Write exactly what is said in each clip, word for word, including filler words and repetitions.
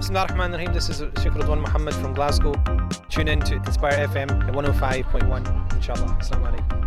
Bismillah ar-Rahman ar-Rahim. This is Sheikh Ridwan Muhammad from Glasgow. Tune in to Inspire F M at one oh five point one. Inshallah. Assalamu alaikum.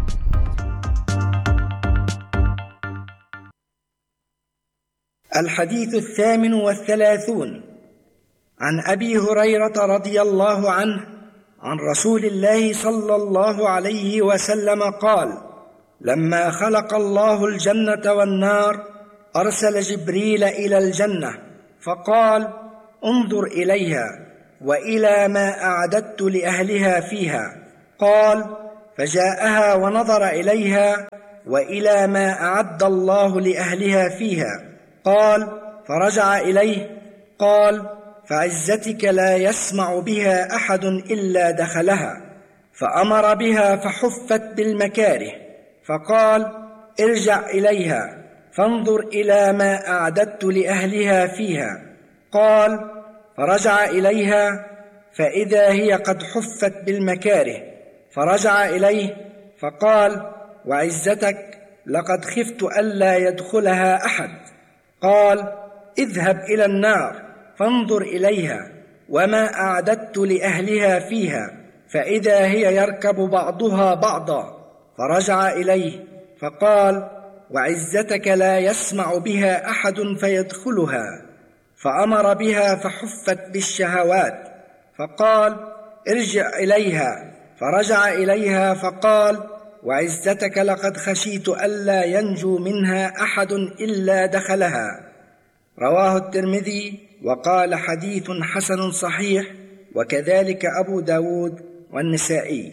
الحديث الثامن والثلاثون عن أبي هريرة رضي الله عنه عن رسول الله صلى الله عليه وسلم قال: لما خلق الله الجنة والنار أرسل جبريل إلى الجنة فقال: انظر إليها وإلى ما أعددت لأهلها فيها. قال: فجاءها ونظر إليها وإلى ما أعد الله لأهلها فيها. قال: فرجع إليه. قال: فعزتك لا يسمع بها أحد إلا دخلها. فأمر بها فحفت بالمكاره. فقال: ارجع إليها فانظر إلى ما أعددت لأهلها فيها. قال: فرجع إليها فإذا هي قد حفت بالمكاره. فرجع إليه فقال: وعزتك لقد خفت ألا يدخلها أحد. قال: اذهب إلى النار فانظر إليها وما أعددت لأهلها فيها فإذا هي يركب بعضها بعضا. فرجع إليه فقال: وعزتك لا يسمع بها أحد فيدخلها. فأمر بها فحفت بالشهوات. فقال: ارجع إليها. فرجع إليها فقال: وعزتك لقد خشيت ألا ينجو منها أحد إلا دخلها. رواه الترمذي وقال: حديث حسن صحيح، وكذلك أبو داود والنسائي.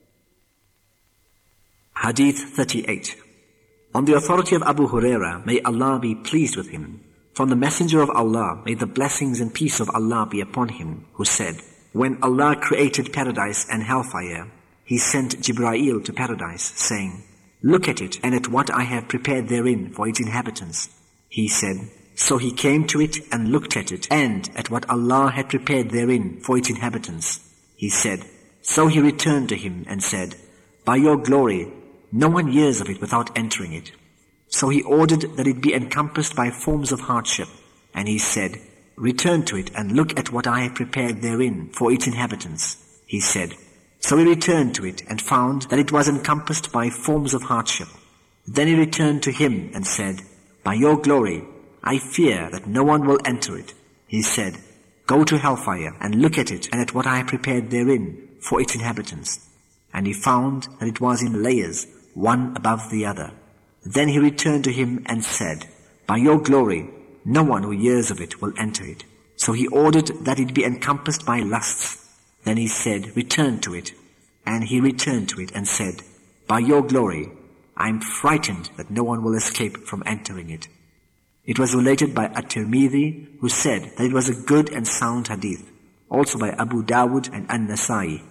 Hadith thirty-eight. On the authority of Abu Huraira, may Allah be pleased with him, from the Messenger of Allah, may the blessings and peace of Allah be upon him, who said, when Allah created paradise and hellfire, He sent Jibreel to paradise, saying, look at it and at what I have prepared therein for its inhabitants. He said, so he came to it and looked at it and at what Allah had prepared therein for its inhabitants. He said, so he returned to him and said, by your glory, no one hears of it without entering it. So he ordered that it be encompassed by forms of hardship. And he said, return to it and look at what I have prepared therein for its inhabitants. He said, so he returned to it and found that it was encompassed by forms of hardship. Then he returned to him and said, by your glory, I fear that no one will enter it. He said, go to hellfire and look at it and at what I have prepared therein for its inhabitants. And he found that it was in layers, one above the other. Then he returned to him and said, by your glory, no one who hears of it will enter it. So he ordered that it be encompassed by lusts. Then he said, return to it. And he returned to it and said, by your glory, I am frightened that no one will escape from entering it. It was related by At-Tirmidhi, who said that it was a good and sound hadith. Also by Abu Dawud and An-Nasai.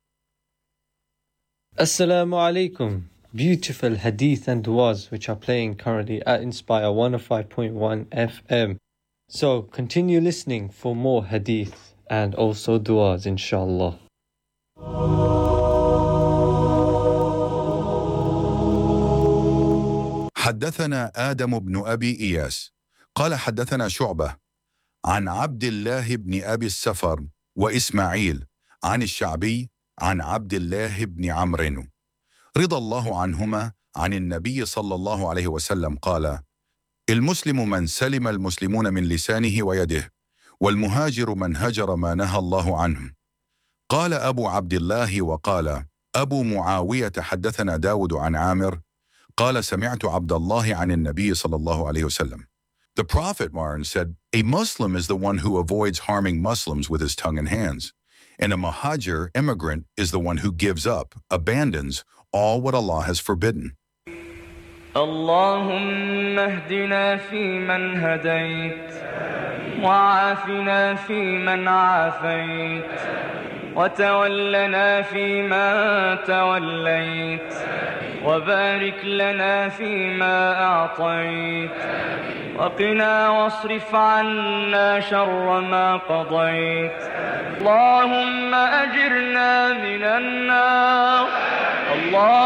Assalamu alaikum. Beautiful hadith and du'as which are playing currently at Inspire one oh five point one F M. So continue listening for more hadith and also du'as, inshallah. حدثنا آدم بن أبي إياس قال حدثنا شعبة عن عبد الله بن أبي السفر وإسماعيل عن الشعبي عن عبد الله بن عمرو رضي الله عنهما عن النبي صلى الله عليه وسلم قال: المسلم من سلم المسلمون من لسانه ويده، والمهاجر من هجر ما نهى الله عنه. قال أبو عبد الله وقال أبو معاوية حدثنا داود عن عامر قال سمعت عبد الله عن النبي صلى الله عليه وسلم. The Prophet Marwan said, a Muslim is the one who avoids harming Muslims with his tongue and hands, and a muhajir, immigrant, is the one who gives up, abandons all what Allah has forbidden. اللهم اهدنا فيمن هديت وعافنا فيمن عافيت وتولنا فيما توليت وبارك لنا فيما أعطيت وقنا واصرف عنا شر ما قضيت اللهم أجرنا من النار. الله